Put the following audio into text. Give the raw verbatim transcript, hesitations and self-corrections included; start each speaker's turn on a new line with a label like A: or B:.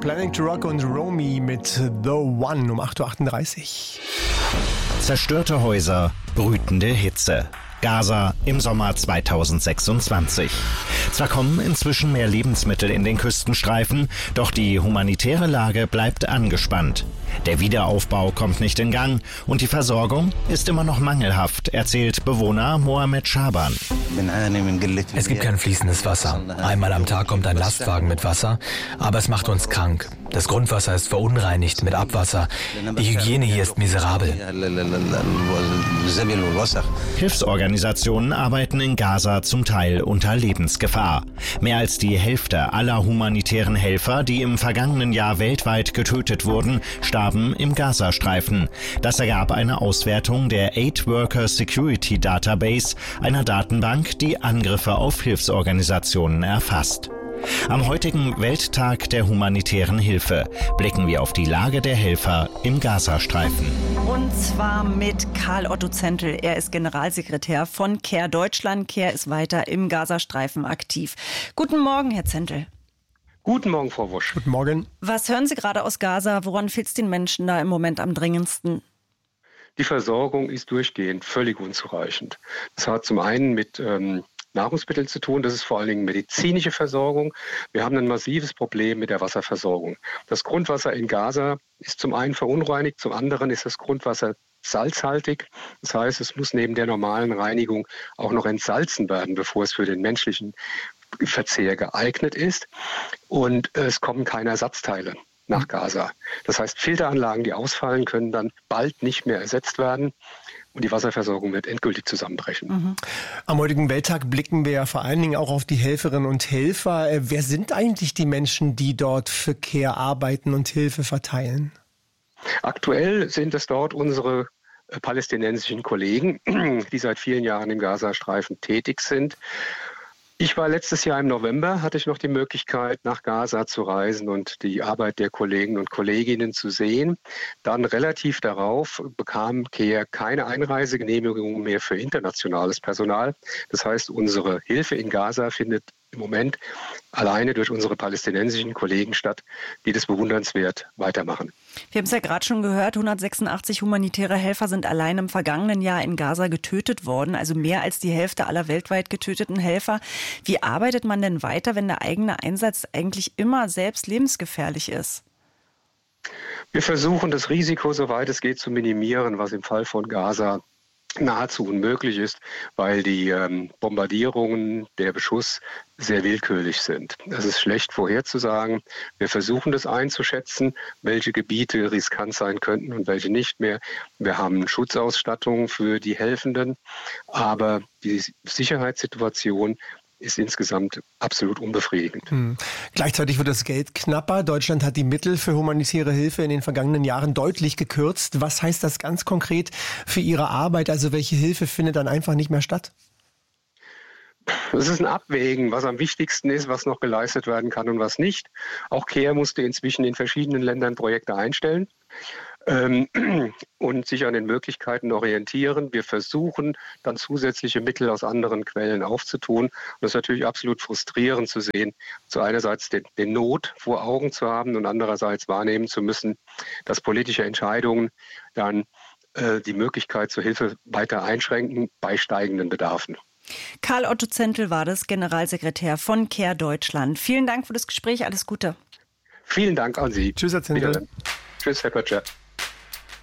A: Planning to Rock und Romy mit The One um acht Uhr achtunddreißig.
B: Zerstörte Häuser, brütende Hitze. Gaza im Sommer zweitausendsechsundzwanzig. Zwar kommen inzwischen mehr Lebensmittel in den Küstenstreifen, doch die humanitäre Lage bleibt angespannt. Der Wiederaufbau kommt nicht in Gang und die Versorgung ist immer noch mangelhaft, erzählt Bewohner Mohamed Schaban.
C: Es gibt kein fließendes Wasser. Einmal am Tag kommt ein Lastwagen mit Wasser, aber es macht uns krank. Das Grundwasser ist verunreinigt mit Abwasser. Die Hygiene hier ist miserabel.
B: Hilfsorganisationen arbeiten in Gaza zum Teil unter Lebensgefahr. Mehr als die Hälfte aller humanitären Helfer, die im vergangenen Jahr weltweit getötet wurden, starben im Gazastreifen. Das ergab eine Auswertung der Aid Worker Security Database, einer Datenbank, die Angriffe auf Hilfsorganisationen erfasst. Am heutigen Welttag der humanitären Hilfe blicken wir auf die Lage der Helfer im Gazastreifen.
D: Und zwar mit Karl Otto Zentl. Er ist Generalsekretär von CARE Deutschland. CARE ist weiter im Gazastreifen aktiv. Guten Morgen, Herr Zentl.
E: Guten Morgen, Frau Wosch.
A: Guten Morgen.
D: Was hören Sie gerade aus Gaza? Woran fehlt es den Menschen da im Moment am dringendsten?
E: Die Versorgung ist durchgehend völlig unzureichend. Das hat zum einen mit ähm, Nahrungsmitteln zu tun, das ist vor allen Dingen medizinische Versorgung. Wir haben ein massives Problem mit der Wasserversorgung. Das Grundwasser in Gaza ist zum einen verunreinigt, zum anderen ist das Grundwasser salzhaltig. Das heißt, es muss neben der normalen Reinigung auch noch entsalzen werden, bevor es für den menschlichen Verzehr geeignet ist. Und es kommen keine Ersatzteile nach Gaza. Das heißt, Filteranlagen, die ausfallen, können dann bald nicht mehr ersetzt werden. Und die Wasserversorgung wird endgültig zusammenbrechen.
A: Mhm. Am heutigen Welttag blicken wir ja vor allen Dingen auch auf die Helferinnen und Helfer. Wer sind eigentlich die Menschen, die dort für CARE arbeiten und Hilfe verteilen?
E: Aktuell sind es dort unsere palästinensischen Kollegen, die seit vielen Jahren im Gazastreifen tätig sind. Ich war letztes Jahr im November, hatte ich noch die Möglichkeit, nach Gaza zu reisen und die Arbeit der Kollegen und Kolleginnen zu sehen. Dann relativ darauf bekam CARE keine Einreisegenehmigung mehr für internationales Personal. Das heißt, unsere Hilfe in Gaza findet im Moment alleine durch unsere palästinensischen Kollegen statt, die das bewundernswert weitermachen.
D: Wir haben es ja gerade schon gehört, hundertsechsundachtzig humanitäre Helfer sind allein im vergangenen Jahr in Gaza getötet worden, also mehr als die Hälfte aller weltweit getöteten Helfer. Wie arbeitet man denn weiter, wenn der eigene Einsatz eigentlich immer selbst lebensgefährlich ist?
E: Wir versuchen, das Risiko, soweit es geht, zu minimieren, was im Fall von Gaza nahezu unmöglich ist, weil die ähm, Bombardierungen, der Beschuss sehr willkürlich sind. Es ist schlecht vorherzusagen. Wir versuchen das einzuschätzen, welche Gebiete riskant sein könnten und welche nicht mehr. Wir haben Schutzausstattung für die Helfenden, aber die Sicherheitssituation ist insgesamt absolut unbefriedigend.
A: Hm. Gleichzeitig wird das Geld knapper. Deutschland hat die Mittel für humanitäre Hilfe in den vergangenen Jahren deutlich gekürzt. Was heißt das ganz konkret für Ihre Arbeit? Also welche Hilfe findet dann einfach nicht mehr statt?
E: Es ist ein Abwägen, was am wichtigsten ist, was noch geleistet werden kann und was nicht. Auch CARE musste inzwischen in verschiedenen Ländern Projekte einstellen ähm, und sich an den Möglichkeiten orientieren. Wir versuchen dann zusätzliche Mittel aus anderen Quellen aufzutun. Und es ist natürlich absolut frustrierend zu sehen, zu einerseits den, den Not vor Augen zu haben und andererseits wahrnehmen zu müssen, dass politische Entscheidungen dann äh, die Möglichkeit zur Hilfe weiter einschränken bei steigenden Bedarfen.
D: Karl Otto Zentl war das, Generalsekretär von CARE Deutschland. Vielen Dank für das Gespräch, alles Gute.
E: Vielen Dank an Sie.
A: Tschüss, Herr Zentl.
E: Tschüss, Herr Pötscher.